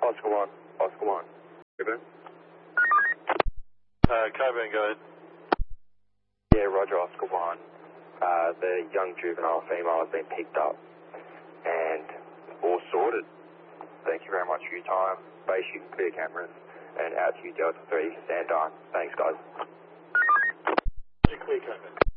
Oscar 1, Oscar 1. Coburn? Coburn, go ahead. Yeah, Roger, Oscar 1. The young juvenile female has been picked up and all sorted. Thank you very much for your time. Base, you can clear cameras, and out to you, Delta 3, stand on. Thanks, guys. Clear, Coburn.